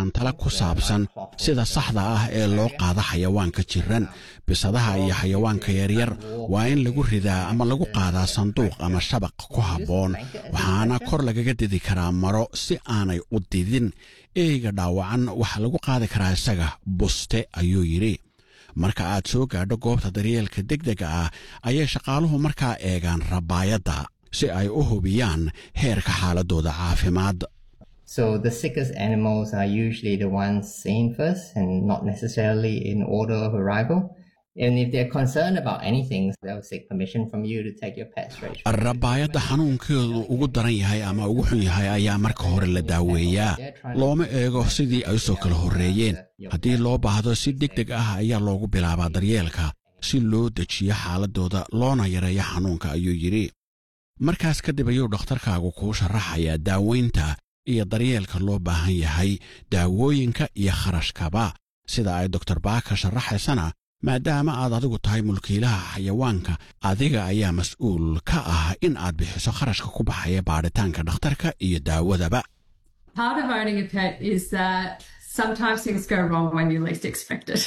karaan tala ku saabsan sida saxda ah ee loo qaado xayawaanka jiran. Bisadaha iyo xayawaanka yaryar waa in lagu ridaa ama lagu qaadaa sanduuq ama shabaq ku habboon, waxaana kor lagaga didi karaa maro si aanay u didin. Eyga dhaawacan waxa lagu qaadi karaa isaga buste, ayuu yidhi. Marka aad soo gaadho goobta daryeelka degdega ah ayay shaqaaluhu markaa eegaan rabaayadda si ay u hubiyaan heerka xaaladooda caafimaad. So the sickest animals are usually the ones seen first and not necessarily in order of arrival. And if they're concerned about anything, they'll seek permission from you to take your pet straight. Rabaayadda xanuunkeedu ugu daran yahay ama ugu xun yahay ayaa marka hore la daaweeyaa. Looma eego sidii ay soo kala horreeyeen. Haddii loo baahdo si degdeg ah ayaa loogu bilaabaa daryeelka si loo dejiyo xaaladooda loona yareeyo xanuunka, ayuu yidhi. Markaas kadib ayuu dhakhtarkaagu kuu sharaxayaa daaweynta iyo daryeelka loo baahan yahay, daawooyinka iyo kharashkaba. Sida ay Dr. Baaka sharaxaysana, maadaama aad adigu tahay mulkiilaha xayawaanka, adiga ayaa mas'uul ka ah in aad bixiso kharashka ku baxaya baadhitaanka dhakhtarka iyo daawadaba. Part of owning a pet is that sometimes things go wrong when you least expect it.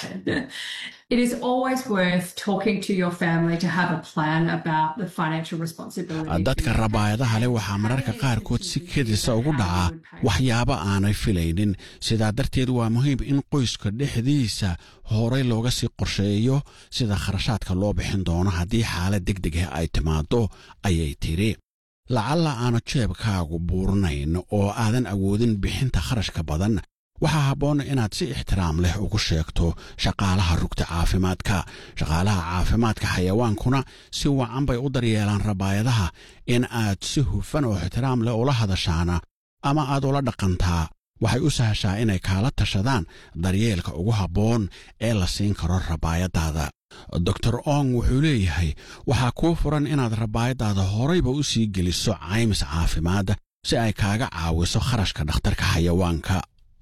It is always worth talking to your family to have a plan about the financial responsibility. Dadka rabaayadaha leh waxaa mararka qaarkood si kedisa ugu dhaca waxyaabo aanay filaynin. Sidaa darteed waa muhiim in qoyska dhexdiisa horay looga sii qorsheeyo sida kharashaadka loo bixin doono haddii xaalad degdeg ah ay timaado, ayay tiri. Lacalla aanu jeebkaagu buurnayn oo aadan awoodin bixinta kharashka badan, waxaa habboon inaad si ixtiraam leh ugu sheegto shaqaalaha rugta caafimaadka. Shaqaalaha caafimaadka xayawaankuna si wacan bay u daryeelaan rabaayadaha. In aad si hufan oo ixtiraam leh ula hadashaana ama aad ula dhaqantaa waxay u sahashaa inay kaala tashadaan daryeelka ugu habboon ee la siin karo rabaayadaada. Dr. Ong wuxuu leeyahay waxaa kuu furan inaad rabaayadaada horayba u sii geliso caymis caafimaad si ay kaaga caawiso kharashka dhakhtarka xayawaanka.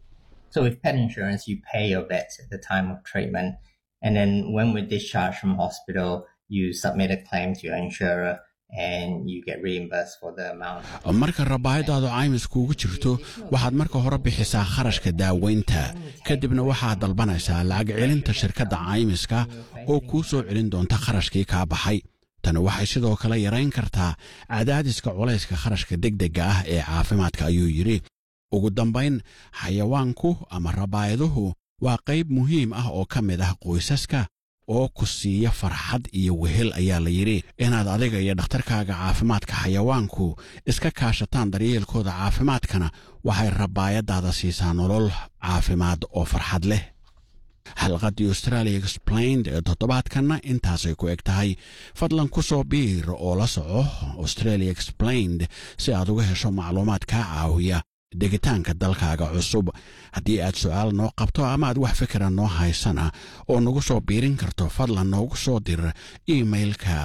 So with pet insurance, you pay your vets at the time of treatment. And then when we're discharged from hospital, you submit a claim to your insurer and you get reimbursed for the amount. Marka rabaayadaadu caymis kuugu jirto, waxaad marka hore bixisaa kharashka daaweynta. Kadibna waxaad dalbanaysaa lacag celinta shirkadda caymiska oo kuu soo celin doonta kharashkii kaa baxay. Tani waxay sidoo kale yarayn kartaa cadaadiska culayska kharashka degdega ah ee caafimaadka, ayuu yidhi. Ugu dambayn, xayawaanku ama rabaayaduhu waa qayb muhiim ah oo ka mid ah qoysaska oo ku siiya farxad iyo wehel, ayaa la yidhi. Inaad adiga iyo dhakhtarkaaga caafimaadka xayawaanku iska kaashataan daryeelkooda caafimaadkana waxay rabaayadaada siisaa nolol caafimaad oo farxad leh. xalqadii Australia Explained ee toddobaadkanna intaasay ku eg tahay. Fadlan ku soo biir oo la soco Australia Explained si aad uga hesho macluumaad kaa caawiya degitaanka dalkaaga cusub. Haddii aad su'aal noo qabto ama aad wax fikira noo haysana oo nagu soo biirin karto, fadlan noogu soo dir emailka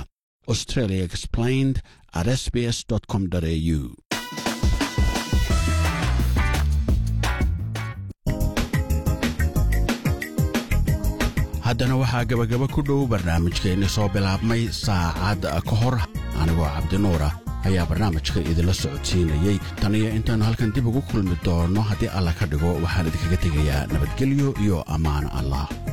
australiaexplained@sbs.com.au. haddana waxaa gabagaba ku dhow barnaamijkeenni soo bilaabmay saacad ka hor. anigoo cabdinuura ayaa barnaamijka idinla socodsiinayey. tan iyo intaannu halkan dib ugu kulmi doonno haddii alla ka dhigo, waxaan idinkaga tegayaa nabadgelyo iyo ammaan allah.